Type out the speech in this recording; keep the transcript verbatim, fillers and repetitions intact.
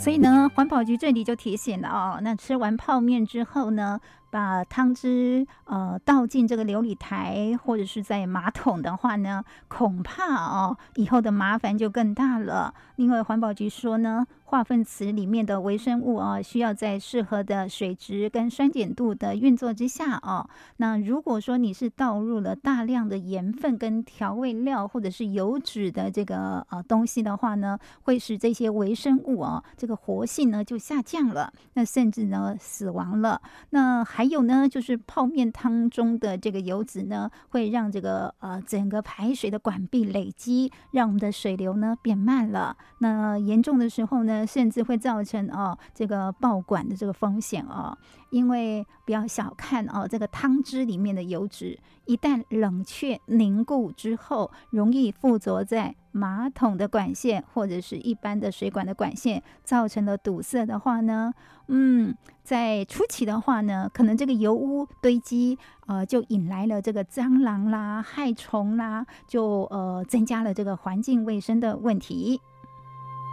所以呢，环保局这里就提醒了哦，那吃完泡面之后呢，把汤汁呃倒进这个流理台或者是在马桶的话呢，恐怕哦以后的麻烦就更大了。因为环保局说呢，化粪池里面的微生物啊，需要在适合的水质跟酸碱度的运作之下哦。那如果说你是倒入了大量的盐分跟调味料或者是油脂的这个呃东西的话呢，会使这些微生物哦这个活性呢就下降了，那甚至呢死亡了。那还有呢，就是泡面汤中的这个油脂呢，会让这个呃整个排水的管壁累积，让我们的水流呢变慢了。那严重的时候呢，甚至会造成哦这个爆管的这个风险哦。因为不要小看哦这个汤汁里面的油脂，一旦冷却凝固之后，容易附着在马桶的管线或者是一般的水管的管线，造成了堵塞的话呢，嗯，在初期的话呢，可能这个油污堆积，呃，就引来了这个蟑螂啦、害虫啦，就呃增加了这个环境卫生的问题。